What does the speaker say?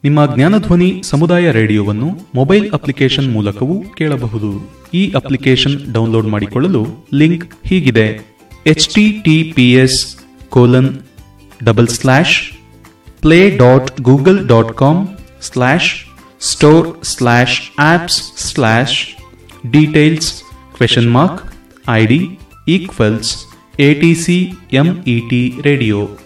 ನಿಮ್ಮ ಜ್ಞಾನಧ್ವನಿ ಸಮುದಾಯ ರೇಡಿಯೋವನ್ನು mobile application ಮೂಲಕವೂ ಕೇಳಬಹುದು. ಈ ಅಪ್ಲಿಕೇಶನ್ ಡೌನ್ಲೋಡ್ ಮಾಡಿಕೊಳ್ಳಲು ಲಿಂಕ್ ಹೀಗಿದೆ: https://play.google.com/store/apps/details ?ID =ATCMET radio.